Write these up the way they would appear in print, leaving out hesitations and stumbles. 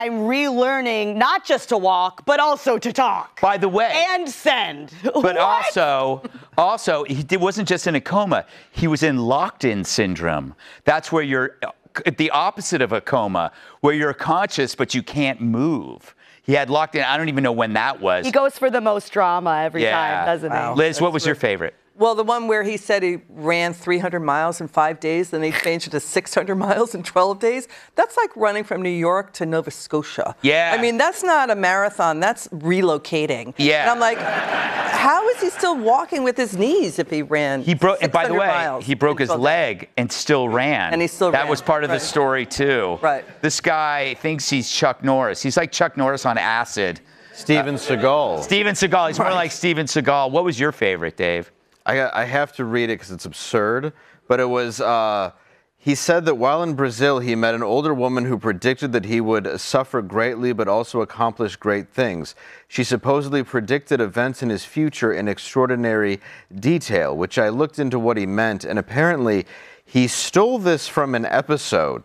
I'm relearning not just to walk, but also to talk. By the way. And send. But also, he wasn't just in a coma. He was in locked-in syndrome. That's where you're the opposite of a coma, where you're conscious, but you can't move. He had locked in. I don't even know when that was. He goes for the most drama every time, doesn't he? Liz, what was your favorite? Well, the one where he said he ran 300 miles in 5 days, then he changed it to 600 miles in 12 days. That's like running from New York to Nova Scotia. Yeah. I mean, that's not a marathon. That's relocating. Yeah. And I'm like, how is he still walking with his knees if he ran 600 and by the way, miles he broke in his 12 days? leg and still ran. And he still ran. That was part of the story, too. Right. This guy thinks he's Chuck Norris. He's like Chuck Norris on acid. Steven Seagal. Steven Seagal. He's more like Steven Seagal. What was your favorite, Dave? I have to read it because it's absurd, but it was, he said that while in Brazil, he met an older woman who predicted that he would suffer greatly but also accomplish great things. She supposedly predicted events in his future in extraordinary detail, which I looked into what he meant, and apparently he stole this from an episode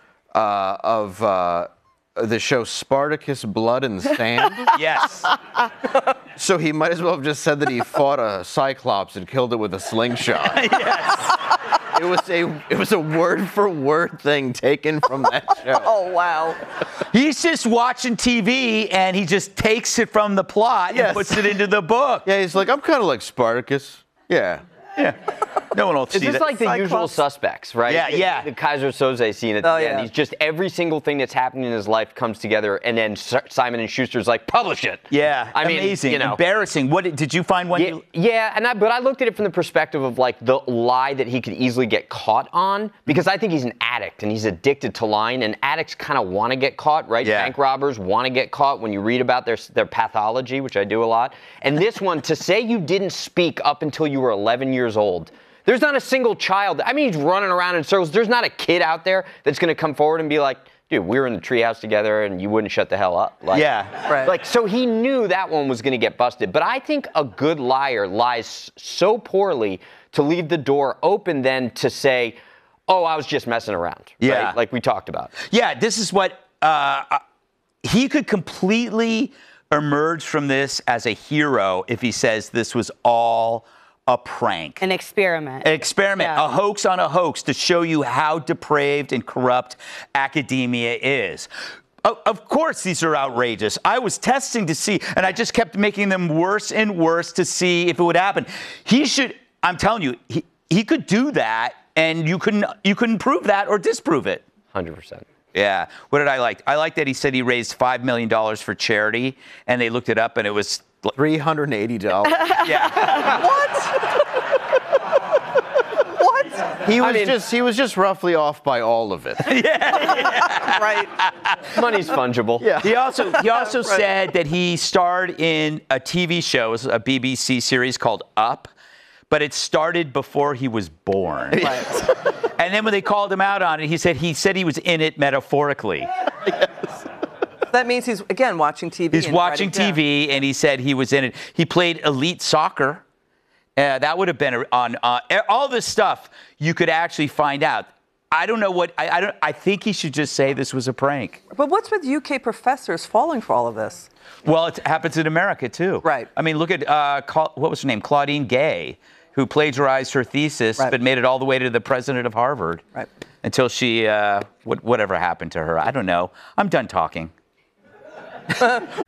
of the show Spartacus, Blood and Sand. Yes. So he might as well have just said that he fought a cyclops and killed it with a slingshot. Yes. It was a word for word thing taken from that show. Oh, wow. He's just watching TV and he just takes it from the plot and puts it into the book. Yeah, he's like, I'm kind of like Spartacus. Yeah. Yeah. No one will see It's just that. like the Usual Suspects, right? Yeah. The Kaiser Soze scene at the end. He's just every single thing that's happening in his life comes together, and then Simon and Schuster's like, publish it. Yeah, I mean, amazing, you know. embarrassing. What did you find one? But I looked at it from the perspective of like the lie that he could easily get caught on, because I think he's an addict and he's addicted to lying, and addicts kind of want to get caught, right? Yeah. Bank robbers want to get caught when you read about their pathology, which I do a lot. And this one, to say you didn't speak up until you were 11 years old. There's not a single child. I mean, he's running around in circles. There's not a kid out there that's going to come forward and be like, dude, we were in the treehouse together and you wouldn't shut the hell up. Like, right. Like, so he knew that one was going to get busted. But I think a good liar lies so poorly to leave the door open then to say, oh, I was just messing around. Yeah. Right? Like we talked about. Yeah, this is what he could completely emerge from this as a hero if he says this was all a prank. An experiment. An experiment, a hoax on a hoax to show you how depraved and corrupt academia is. Of course, these are outrageous. I was testing to see, and I just kept making them worse and worse to see if it would happen. He should, I'm telling you, he could do that, and you couldn't prove that or disprove it. 100%. Yeah. What did I like? I like that he said he raised $5 million for charity, and they looked it up, and it was $380. Yeah. What? He was just roughly off by all of it. Right. Money's fungible. Yeah. He also said that he starred in a TV show, a BBC series called Up, but it started before he was born. Right. And then when they called him out on it, he said he was in it metaphorically. Yes. That means he's, again, watching TV. He's watching TV, and he said he was in it. He played elite soccer. That would have been on all this stuff you could actually find out. I don't know what, I think he should just say this was a prank. But what's with UK professors falling for all of this? Well, it happens in America, too. Right. I mean, look at, what was her name? Claudine Gay, who plagiarized her thesis, but made it all the way to the president of Harvard. Right. Until she, whatever happened to her. I don't know. I'm done talking.